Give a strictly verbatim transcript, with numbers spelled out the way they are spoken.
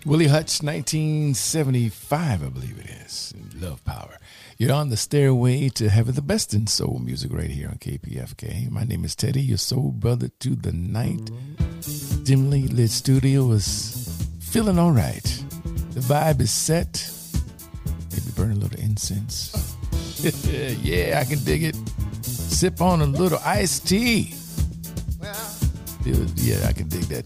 Willie Hutch, nineteen seventy-five, I believe it is. Love Power. You're on the stairway to heaven, the best in soul music right here on K P F K. My name is Teddy, your soul brother to the night. Dimly lit studio is feeling all right. The vibe is set. Maybe burn a little incense. Yeah, I can dig it. Sip on a little iced tea. Yeah, I can dig that